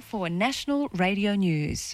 for National Radio News.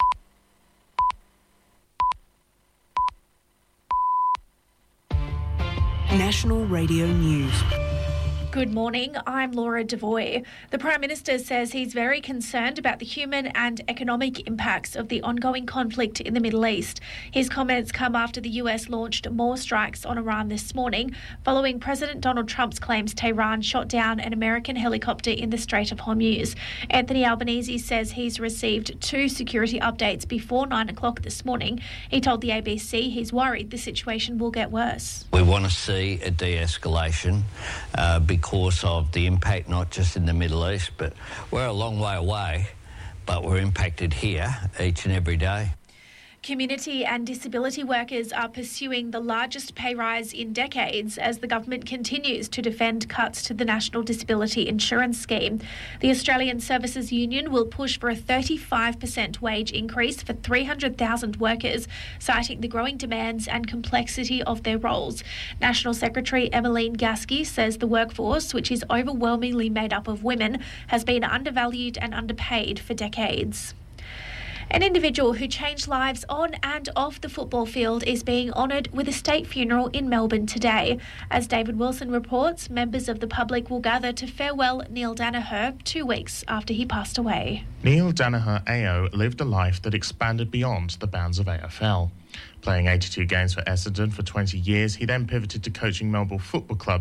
National Radio News. Good morning, I'm Laura Devoy. The Prime Minister says he's very concerned about the human and economic impacts of the ongoing conflict in the Middle East. His comments come after the US launched more strikes on Iran this morning, following President Donald Trump's claims Tehran shot down an American helicopter in the Strait of Hormuz. Anthony Albanese says he's received 2 security updates before 9 o'clock this morning. He told the ABC he's worried the situation will get worse. We want to see a de-escalation because of the impact not just in the Middle East, but we're a long way away, but we're impacted here each and every day. Community and disability workers are pursuing the largest pay rise in decades as the government continues to defend cuts to the National Disability Insurance Scheme. The Australian Services Union will push for a 35% wage increase for 300,000 workers, citing the growing demands and complexity of their roles. National Secretary Emmeline Gasky says the workforce, which is overwhelmingly made up of women, has been undervalued and underpaid for decades. An individual who changed lives on and off the football field is being honoured with a state funeral in Melbourne today. As David Wilson reports, members of the public will gather to farewell Neil Daniher 2 weeks after he passed away. Neil Daniher AO lived a life that expanded beyond the bounds of AFL. Playing 82 games for Essendon for 20 years, he then pivoted to coaching Melbourne Football Club